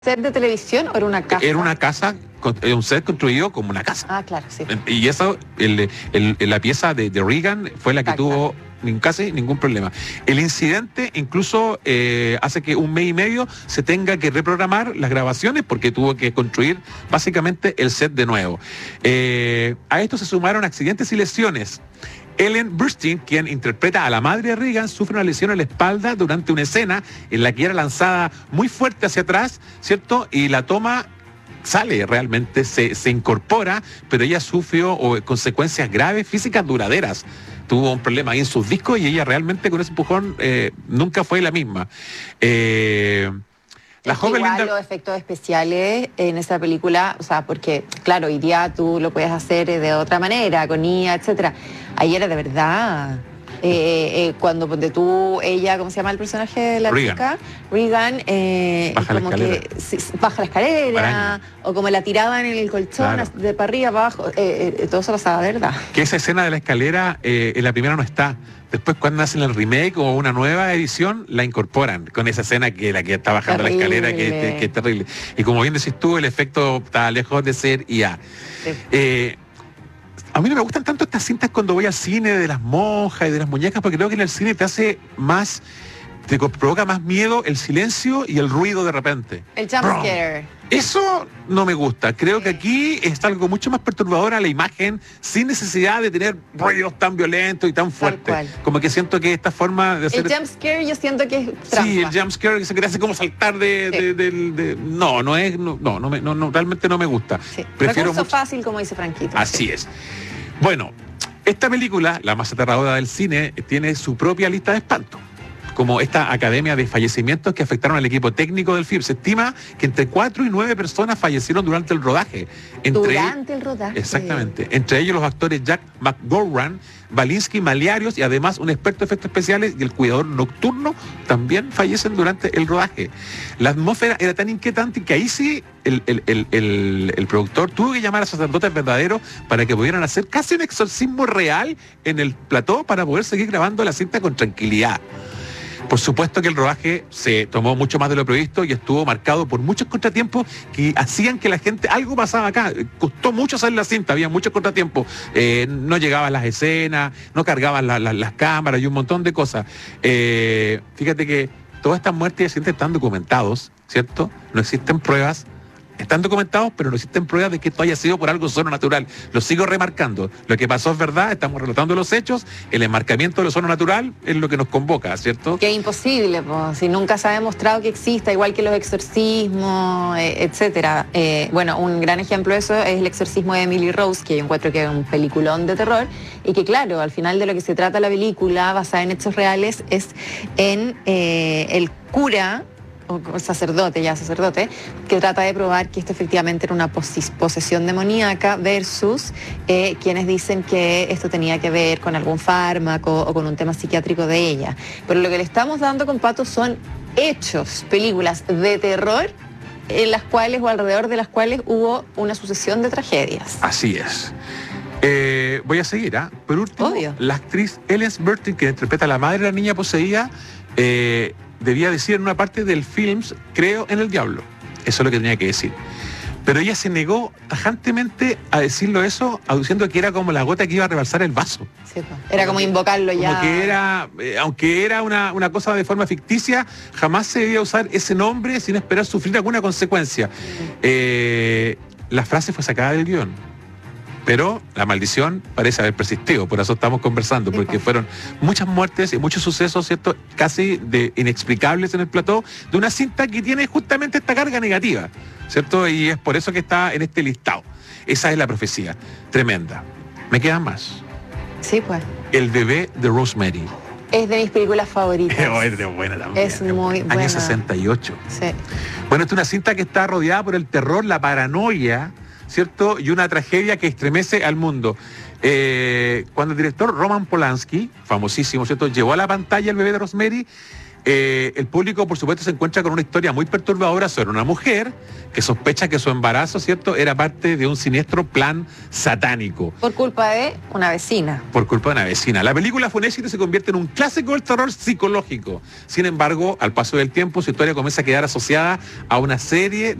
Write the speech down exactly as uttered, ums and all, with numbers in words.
¿Set de televisión o era una casa? Era una casa, un set construido como una casa. Ah, claro, sí. Y eso, el, el, la pieza de, de Reagan fue la que ah, tuvo claro. casi ningún problema. El incidente incluso eh, hace que un mes y medio se tenga que reprogramar las grabaciones porque tuvo que construir básicamente el set de nuevo. Eh, a esto se sumaron accidentes y lesiones. Ellen Burstyn, quien interpreta a la madre de Reagan, sufre una lesión en la espalda durante una escena en la que era lanzada muy fuerte hacia atrás, ¿cierto? Y la toma sale realmente, se, se incorpora, pero ella sufrió oh, consecuencias graves, físicas duraderas. Tuvo un problema ahí en sus discos y ella realmente con ese empujón eh, nunca fue la misma. Eh, La joven igual Linda... los efectos especiales en esa película, o sea, porque claro, hoy día tú lo puedes hacer de otra manera, con I A, etcétera. Ahí era de verdad. Eh, eh, cuando ponte tú, ella, ¿cómo se llama el personaje de la Reagan. chica? Reagan, eh, baja como la escalera. que sí, baja la escalera, Araña. o como la tiraban en el colchón, claro. de para arriba, para abajo, eh, eh, todo eso pasaba, ¿verdad? Que esa escena de la escalera eh, en la primera no está. Después cuando hacen el remake o una nueva edición, la incorporan con esa escena que la que está bajando terrible. La escalera, que, que es terrible. Y como bien decís tú, el efecto está lejos de ser I A. Sí. Eh, a mí no me gustan tanto estas cintas cuando voy al cine de las monjas y de las muñecas, porque creo que en el cine te hace más, te provoca más miedo el silencio y el ruido de repente. El jumpscare. Eso no me gusta. Creo sí. que aquí está algo mucho más perturbador a la imagen, sin necesidad de tener ruidos tan violentos y tan fuertes. Como que siento que esta forma de hacer... El jumpscare yo siento que es trampa. Sí, el jumpscare que se hace como saltar de... Sí. de, de, de, de... No, no es... No, no, me, no, no, realmente no me gusta. Sí. Prefiero mucho... fácil, como dice Franquito. Así sí. es. Bueno, esta película, la más aterradora del cine, tiene su propia lista de espanto, como esta academia de fallecimientos que afectaron al equipo técnico del film. Se estima que entre cuatro y nueve personas fallecieron durante el rodaje. Entre durante el rodaje. Exactamente. Entre ellos los actores Jack McGowan, Balinsky, Maliarios y además un experto de efectos especiales y el cuidador nocturno también fallecen durante el rodaje. La atmósfera era tan inquietante que ahí sí el, el, el, el, el productor tuvo que llamar a sacerdotes verdaderos para que pudieran hacer casi un exorcismo real en el plató para poder seguir grabando la cinta con tranquilidad. Por supuesto que el rodaje se tomó mucho más de lo previsto y estuvo marcado por muchos contratiempos que hacían que la gente, algo pasaba acá, costó mucho hacer la cinta, había muchos contratiempos, eh, no llegaban las escenas, no cargaban la, la, las cámaras y un montón de cosas. Eh, fíjate que todas estas muertes y accidentes están documentados, ¿cierto? No existen pruebas. Están documentados, pero no existen pruebas de que esto haya sido por algo sobrenatural. Lo sigo remarcando. Lo que pasó es verdad, estamos relatando los hechos, el enmarcamiento de lo sobrenatural es lo que nos convoca, ¿cierto? Que es imposible, pues, si nunca se ha demostrado que exista, igual que los exorcismos, eh, etcétera. Eh, bueno, un gran ejemplo de eso es el exorcismo de Emily Rose, que yo encuentro que es un peliculón de terror, y que claro, al final de lo que se trata la película, basada en hechos reales, es en eh, el cura, o sacerdote, ya sacerdote, que trata de probar que esto efectivamente era una posesión demoníaca versus eh, quienes dicen que esto tenía que ver con algún fármaco o con un tema psiquiátrico de ella. Pero lo que le estamos dando con Pato son hechos, películas de terror en las cuales o alrededor de las cuales hubo una sucesión de tragedias. Así es. Eh, voy a seguir, ¿ah? ¿eh? Por último, Obvio. La actriz Ellen Burstyn, que interpreta a la madre de la niña poseída, eh, debía decir en una parte del film, creo en el diablo. Eso es lo que tenía que decir. Pero ella se negó tajantemente a decirlo eso, aduciendo que era como la gota que iba a rebalsar el vaso. Sí, era como, como invocarlo ya. Como que era, eh, aunque era una, una cosa de forma ficticia, jamás se debía usar ese nombre sin esperar sufrir alguna consecuencia. Mm. Eh, la frase fue sacada del guión. Pero la maldición parece haber persistido, por eso estamos conversando, porque fueron muchas muertes y muchos sucesos, ¿cierto?, casi de inexplicables en el plató, de una cinta que tiene justamente esta carga negativa, ¿cierto? Y es por eso que está en este listado. Esa es la profecía, tremenda. ¿Me quedan más? Sí, pues. El bebé de Rosemary. Es de mis películas favoritas. Es de buena también. Es muy buena. Año sesenta y ocho. Sí. Bueno, es una cinta que está rodeada por el terror, la paranoia, ¿cierto? Y una tragedia que estremece al mundo. Eh, cuando el director Roman Polanski, famosísimo, ¿cierto?, llevó a la pantalla El bebé de Rosemary, Eh, el público, por supuesto, se encuentra con una historia muy perturbadora sobre una mujer que sospecha que su embarazo, ¿cierto?, era parte de un siniestro plan satánico. Por culpa de una vecina. Por culpa de una vecina. La película fue un éxito y se convierte en un clásico del terror psicológico. Sin embargo, al paso del tiempo, su historia comienza a quedar asociada a una serie